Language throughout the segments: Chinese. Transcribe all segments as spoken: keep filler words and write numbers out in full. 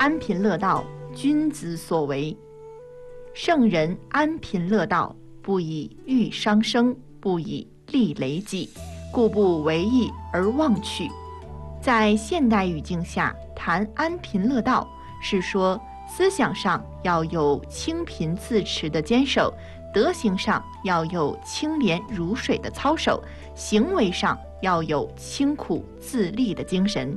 安贫乐道，君子所为。圣人安贫乐道，不以欲伤生，不以利累己，故不为义而忘去。在现代语境下谈安贫乐道，是说思想上要有清贫自持的坚守，德行上要有清廉如水的操守，行为上要有清苦自立的精神。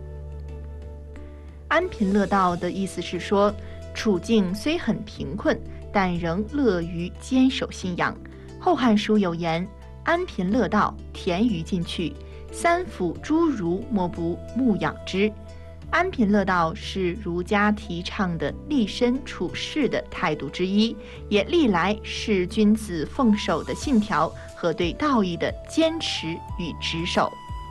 安贫乐道的意思是说，处境虽很贫困，但仍乐于坚守信仰。后汉书有言：安贫乐道，田于进去，三辅诸儒莫不牧养之。安贫乐道是儒家提倡的立身处世的态度之一，也历来是君子奉守的信条和对道义的坚持与执守。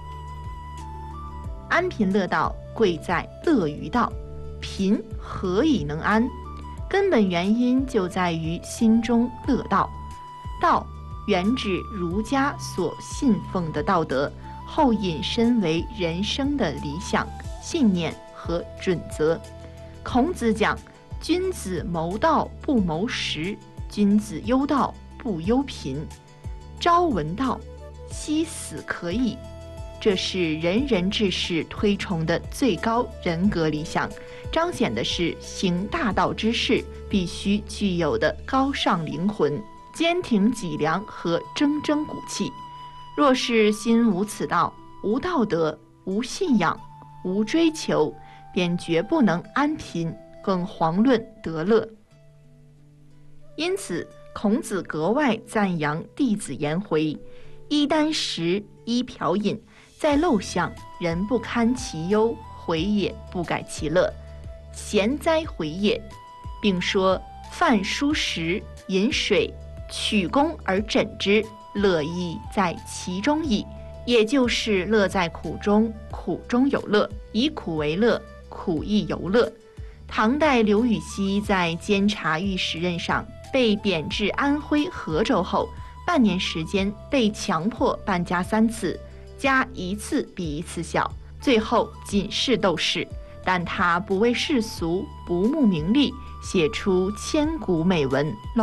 安贫乐道，贵在乐于道。贫何以能安？根本原因就在于心中乐道。道原指儒家所信奉的道德，后引申为人生的理想、信念和准则。孔子讲：君子谋道不谋食，君子忧道不忧贫。朝闻道，夕死可矣。这是仁人志士推崇的最高人格理想，彰显的是行大道之士必须具有的高尚灵魂、坚挺脊梁和铮铮骨气。若是心无此道，无道德，无信仰，无追求，便绝不能安贫，更遑论得乐。因此，孔子格外赞扬弟子颜回：衣单食，衣瓢饮，在陋巷，人不堪其忧，回也不改其乐，贤哉回也！并说：饭疏食，饮水，取功而枕之，乐亦在其中矣。也就是乐在苦中，苦中有乐，以苦为乐，苦亦由乐。唐代刘禹锡在监察御史任上被贬至安徽合州后，半年时间被强迫搬家三次，家一次比一次小，最后仅是斗士，但他不畏世俗，不慕名利，写出千古美文。